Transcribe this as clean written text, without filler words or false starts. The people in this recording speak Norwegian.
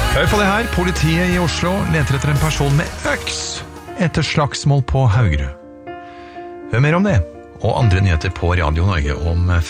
Hør på det her, politiet i Oslo leter etter en person med øks etter slagsmål på Haugerud. Hør mer om det, og andre nyheter på Radio Norge om